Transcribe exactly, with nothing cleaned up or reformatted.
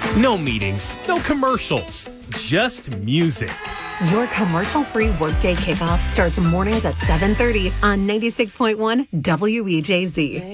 No meetings, no commercials, just music. Your commercial-free workday kickoff starts mornings at seven thirty on ninety-six point one W E J Z.